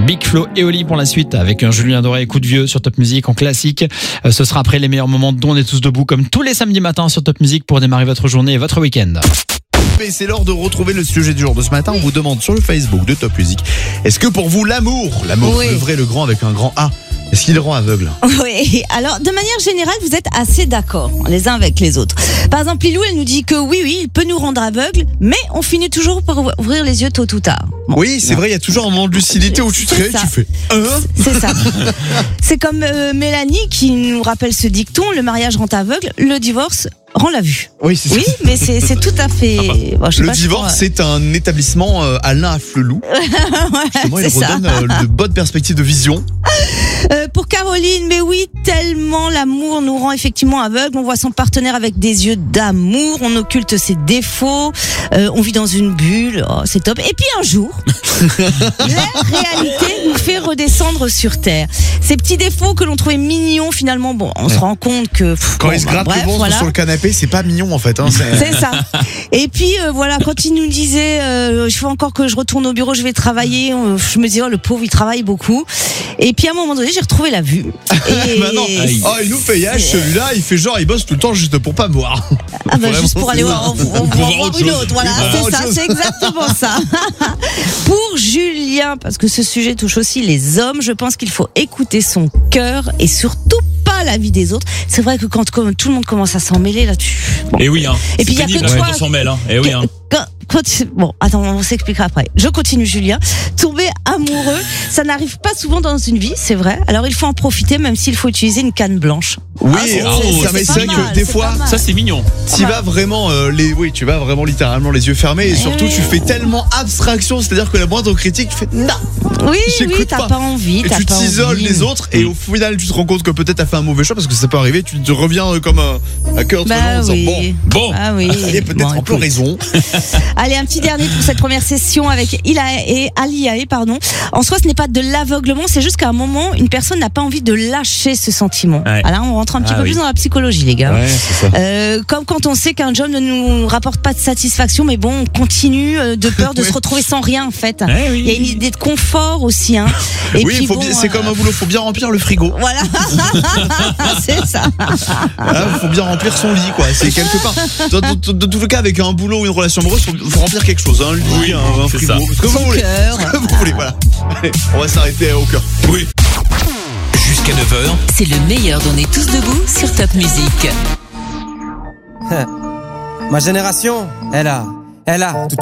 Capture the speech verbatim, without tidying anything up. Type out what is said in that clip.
Big Flo et Oli pour la suite avec un Julien Doré et Coup de Vieux sur Top Music en classique. Euh, ce sera après les meilleurs moments dont on est tous debout comme tous les samedis matins sur Top Music pour démarrer votre journée et votre week-end. Et c'est l'heure de retrouver le sujet du jour de ce matin. On vous demande sur le Facebook de Top Music, est-ce que pour vous l'amour, l'amour Oui. le vrai, le grand avec un grand A, est-ce qu'il rend aveugle? Oui, alors de manière générale, vous êtes assez d'accord les uns avec les autres. Par exemple, Lilou, elle nous dit que oui, oui, il peut nous rendre aveugles, mais on finit toujours par ouvrir les yeux tôt ou tard. Bon, Oui, c'est vrai, il y a toujours un moment de lucidité où tu te C'est réveilles, ça. tu fais hein? C'est ça. C'est comme euh, Mélanie qui nous rappelle ce dicton, le mariage rend aveugle, le divorce rend la vue. Oui, c'est ça. Oui, mais c'est c'est tout à fait... Bon, je sais Le pas, je divorce, crois- c'est un établissement euh, Alain Afflelou. Justement, il c'est ça. redonne euh, de bonnes perspectives de vision. Euh, pour Caroline, mais oui, tellement l'amour nous rend effectivement aveugles. On voit son partenaire avec des yeux d'amour, on occulte ses défauts, euh, on vit dans une bulle, oh, c'est top. Et puis un jour, la réalité nous fait redescendre sur terre. Ces petits défauts que l'on trouvait mignons, finalement, bon, on se rend compte que... pff, Quand bon, il se bah, gratte bref, le ventre voilà. sur le canapé, c'est pas mignon en fait. Hein, c'est... C'est ça. Et puis euh, voilà, quand il nous disait, euh, il faut encore que je retourne au bureau, je vais travailler. euh, Je me disais, oh, le pauvre, il travaille beaucoup. Et puis à un moment donné, j'ai retrouvé la vue. Et Bah non. Oh, il nous fait yage celui-là, il fait genre, il bosse tout le temps juste pour pas me voir. Ah bah Vraiment, juste pour c'est aller ça. voir, on, on, Pour va voir voir autre une chose. autre. Voilà, Oui, pour voir c'est autre ça, chose. c'est exactement ça. Pour Julien, parce que ce sujet touche aussi les hommes, je pense qu'il faut écouter son cœur et surtout pas la vie des autres. C'est vrai que quand comme, tout le monde commence à s'en mêler là-dessus. Bon. Et oui, hein. Et puis, il y a pénible, que hein, toi- quand on s'en mêle, hein. Et oui, hein. Quand, quand tu- bon, attends, on s'expliquera après. Je continue, Julien. Tomber amoureux, ça n'arrive pas souvent dans une vie, c'est vrai. Alors il faut en profiter, même s'il faut utiliser une canne blanche. Oui, Ah, c'est- ah, c'est- ça mais c'est c'est vrai pas que mal, des c'est fois, pas mal. Ça, c'est mignon. tu vas vraiment euh, les, oui, tu vas vraiment littéralement les yeux fermés et surtout tu fais tellement abstraction, c'est-à-dire que la moindre critique, tu fais non. Oui, J'écoute oui, t'as pas. pas envie, Et t'as tu pas t'isoles envie. les autres et au final tu te rends compte que peut-être t'as fait un mauvais choix parce que ça peut arriver, tu te reviens euh, comme un, un cœur de Bah en disant, oui. Bon. Ah oui. bon, il a peut-être Bon, un peu écoute. raison. Allez, un petit dernier pour cette première session avec Ilae et Aliae, pardon. En soi, ce n'est pas de l'aveuglement, c'est juste qu'à un moment, une personne n'a pas envie de lâcher ce sentiment. Ouais. Alors, on rentre un petit Ah peu oui. plus dans la psychologie, les gars. Ouais, c'est ça. Euh, comme quand on sait qu'un job ne nous rapporte pas de satisfaction, mais bon, on continue euh, de peur de Ouais. se retrouver sans rien, en fait. Ouais, oui. Il y a une idée de confort aussi, hein. Et Oui, puis, faut bon, bien- c'est euh, comme un boulot, faut bien remplir le frigo. Voilà, c'est ça. Il faut bien remplir son lit, quoi. C'est quelque part. Dans, dans- dans- dans tous les cas, avec un boulot ou une relation amoureuse, faut, faut remplir quelque chose. Un lit, Oui, un, un c'est frigo, ça. ce que vous Son voulez. cœur. Ce que vous voulez, voilà. Allez, on va s'arrêter au cœur. Oui. Jusqu'à neuf heures. C'est le meilleur d'On est tous debout sur Top Music. Ma génération, elle a, elle a tout